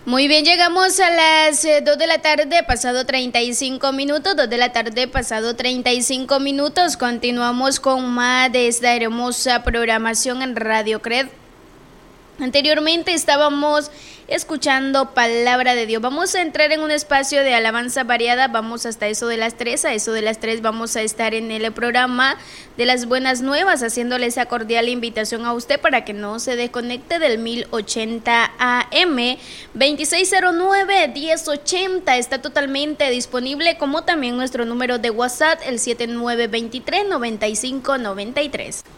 Muy bien, llegamos a las 2 de la tarde, pasado 35 minutos, 2 de la tarde, pasado 35 minutos. Continuamos con más de esta hermosa programación en Radio CRED. Anteriormente estábamos escuchando Palabra de Dios. Vamos a entrar en un espacio de alabanza variada. Vamos hasta eso de las 3. A eso de las 3 vamos a estar en el programa de las buenas nuevas, haciéndole esa cordial invitación a usted para que no se desconecte del 1080 AM. 2609-1080 está totalmente disponible, como también nuestro número de WhatsApp, el 7923-9593.